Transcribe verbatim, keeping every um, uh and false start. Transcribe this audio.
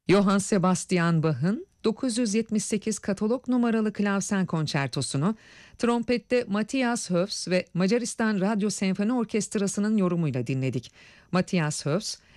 Johann Sebastian Bach'ın dokuz yüz yetmiş sekiz katalog numaralı klavsen konçertosunu trompette Matthias Höfs ve Macaristan Radyo Senfoni Orkestrası'nın yorumuyla dinledik. Matthias Höfs,